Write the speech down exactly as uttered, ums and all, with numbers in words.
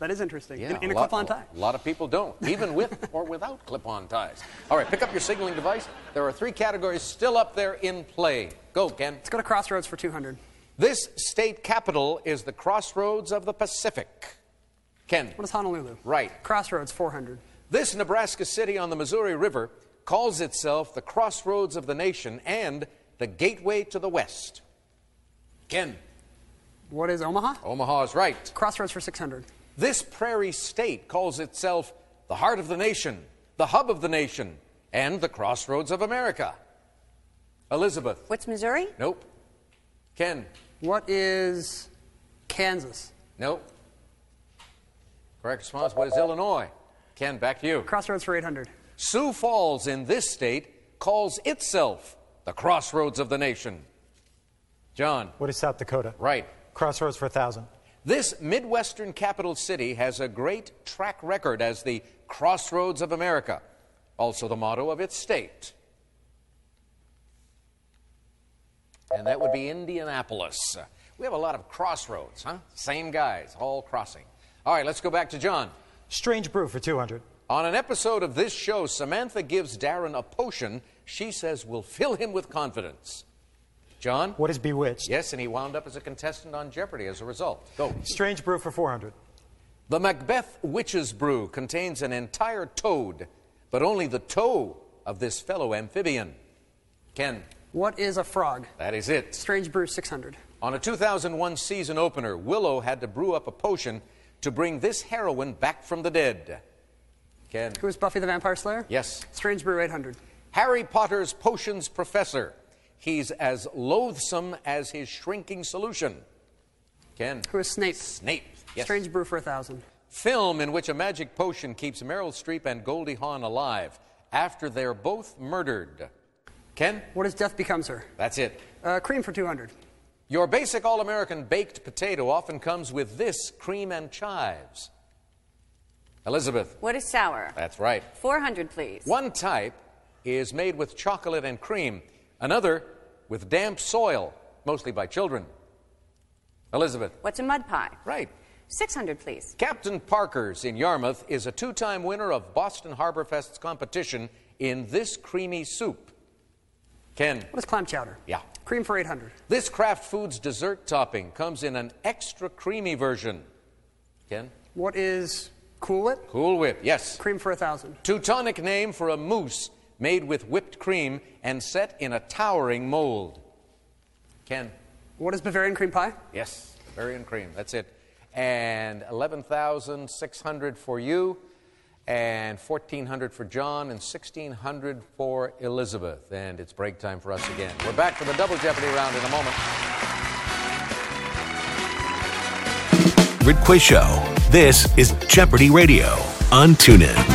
That is interesting. Yeah, in, in a, a lot, clip-on tie. A lot of people don't, even with or without clip-on ties. All right, pick up your signaling device. There are three categories still up there in play. Go, Ken. Let's go to Crossroads for two hundred. This state capital is the crossroads of the Pacific. Ken. What is Honolulu? Right. Crossroads four hundred. This Nebraska city on the Missouri River calls itself the crossroads of the nation and the gateway to the West. Ken. What is Omaha? Omaha is right. Crossroads for six hundred. This prairie state calls itself the heart of the nation, the hub of the nation, and the crossroads of America. Elizabeth. What's Missouri? Nope. Ken. What is Kansas? Nope. Correct response. What is Illinois? Ken, back to you. Crossroads for eight hundred. Sioux Falls in this state calls itself the crossroads of the nation. John. What is South Dakota? Right. Crossroads for one thousand. This Midwestern capital city has a great track record as the crossroads of America, also the motto of its state. And that would be Indianapolis. We have a lot of crossroads, huh? Same guys, all crossing. All right, let's go back to John. Strange brew for two hundred. On an episode of this show, Samantha gives Darren a potion she says will fill him with confidence. John? What is Bewitched? Yes, and he wound up as a contestant on Jeopardy as a result. Go. Strange brew for four hundred. The Macbeth Witch's Brew contains an entire toad, but only the toe of this fellow amphibian. Ken. What is a frog? That is it. Strange brew six hundred. On a two thousand one season opener, Willow had to brew up a potion to bring this heroine back from the dead. Ken. Who is Buffy the Vampire Slayer? Yes. Strange brew eight hundred. Harry Potter's potions professor. He's as loathsome as his shrinking solution. Ken. Who is Snape? Snape. Yes. Strange brew for one thousand. Film in which a magic potion keeps Meryl Streep and Goldie Hawn alive after they're both murdered. Ken? What is Death Becomes Her? That's it. Uh, cream for two hundred. Your basic all-American baked potato often comes with this cream and chives. Elizabeth. What is sour? That's right. four hundred, please. One type is made with chocolate and cream. Another with damp soil, mostly by children. Elizabeth. What's a mud pie? Right. six hundred, please. Captain Parker's in Yarmouth is a two-time winner of Boston Harbor Fest's competition in this creamy soup. Ken. What is clam chowder? Yeah. Cream for eight hundred. This Kraft Foods dessert topping comes in an extra creamy version. Ken. What is Cool Whip? Cool Whip, yes. Cream for one thousand. Teutonic name for a mousse made with whipped cream and set in a towering mold. Ken. What is Bavarian cream pie? Yes, Bavarian cream, that's it. And eleven thousand six hundred for you, and fourteen hundred for John, and sixteen hundred for Elizabeth. And it's break time for us again. We're back for the Double Jeopardy round in a moment. Grid Quiz Show. This is Jeopardy Radio on TuneIn.